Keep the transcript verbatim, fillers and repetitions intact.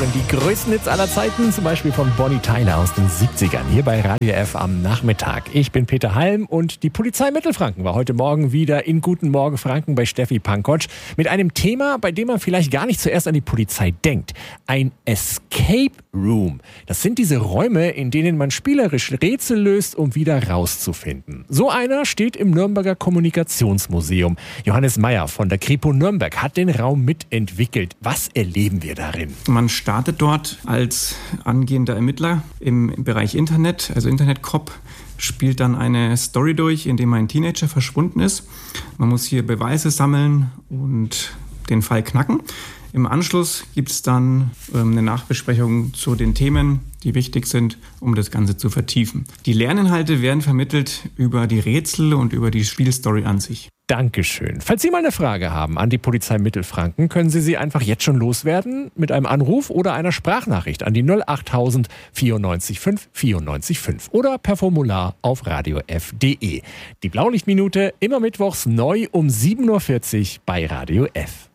die größten Hits aller Zeiten, zum Beispiel von Bonnie Tyler aus den siebzigern, hier bei Radio F am Nachmittag. Ich bin Peter Halm und die Polizei Mittelfranken war heute Morgen wieder in Guten Morgen Franken bei Steffi Pankotsch mit einem Thema, bei dem man vielleicht gar nicht zuerst an die Polizei denkt. Ein Escape Room. Das sind diese Räume, in denen man spielerisch Rätsel löst, um wieder rauszufinden. So einer steht im Nürnberger Kommunikationsmuseum. Johannes Meyer von der Kripo Nürnberg hat den Raum mitentwickelt. Was erleben wir darin? Man startet dort als angehender Ermittler im Bereich Internet, also Internet-Cop, spielt dann eine Story durch, in dem ein Teenager verschwunden ist. Man muss hier Beweise sammeln und den Fall knacken. Im Anschluss gibt es dann ähm, eine Nachbesprechung zu den Themen, die wichtig sind, um das Ganze zu vertiefen. Die Lerninhalte werden vermittelt über die Rätsel und über die Spielstory an sich. Dankeschön. Falls Sie mal eine Frage haben an die Polizei Mittelfranken, können Sie sie einfach jetzt schon loswerden mit einem Anruf oder einer Sprachnachricht an die null achttausend vierundneunzig fünf vierundneunzig fünf oder per Formular auf radiof punkt de. Die Blaulichtminute immer mittwochs neu um sieben Uhr vierzig bei Radio F.